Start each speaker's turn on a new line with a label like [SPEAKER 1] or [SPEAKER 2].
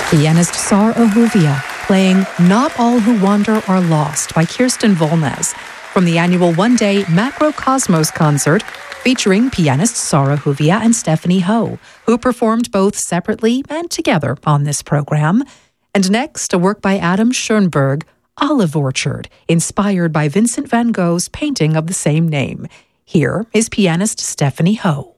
[SPEAKER 1] Pianist Sar Ahuvia playing Not All Who Wander Are Lost by Kirsten Volnez from the annual one-day Macrocosmos concert featuring pianists Sar Ahuvia and Stephanie Ho, who performed both separately and together on this program. And next, a work by Adam Schoenberg, Olive Orchard, inspired by Vincent van Gogh's painting of the same name. Here is pianist Stephanie Ho.